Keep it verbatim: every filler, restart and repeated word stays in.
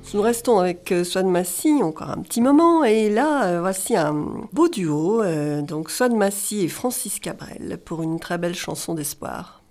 Nous restons avec euh, Souad Massi encore un petit moment et là euh, voici un beau duo, euh, donc Souad Massi et Francis Cabrel pour une très belle chanson d'espoir.